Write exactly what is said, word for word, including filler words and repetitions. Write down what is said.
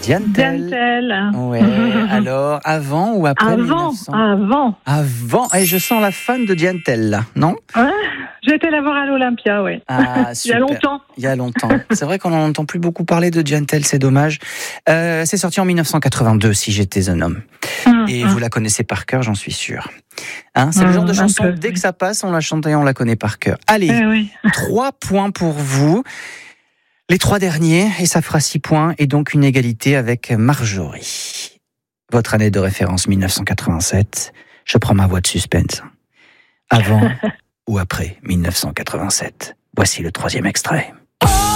Diane Tell. Diane Tell. Ouais, alors, avant ou après Avant, mille neuf cents avant. Avant. Et je sens la fan de Diane Tell, là, non? Ouais, j'ai été la voir à l'Olympia, oui. Ah, Il y super. a longtemps. Il y a longtemps. C'est vrai qu'on n'en entend plus beaucoup parler de Diane Tell, c'est dommage. Euh, c'est sorti en mille neuf cent quatre-vingt-deux, Si j'étais un homme. Hum, Et hum. vous la connaissez par cœur, j'en suis sûr. Hein, c'est le Hum, genre de un chanson, peu, dès oui. que ça passe, on la chante et on la connaît par cœur. Allez, Eh oui. trois points pour vous. Les trois derniers, et ça fera six points, et donc une égalité avec Marjorie. Votre année de référence, mille neuf cent quatre-vingt-sept. Je prends ma voix de suspense. Avant ou après mille neuf cent quatre-vingt-sept. Voici le troisième extrait. Oh